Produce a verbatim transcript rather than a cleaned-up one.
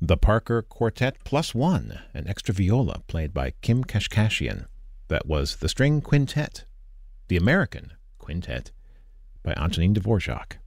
The Parker Quartet Plus One, an extra viola played by Kim Kashkashian. That was The String Quintet, The American Quintet, by Antonin Dvorak.